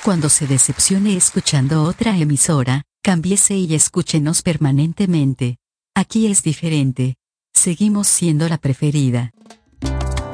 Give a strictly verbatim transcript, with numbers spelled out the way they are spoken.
Cuando se decepcione escuchando otra emisora, cámbiese y escúchenos permanentemente. Aquí es diferente. Seguimos siendo la preferida.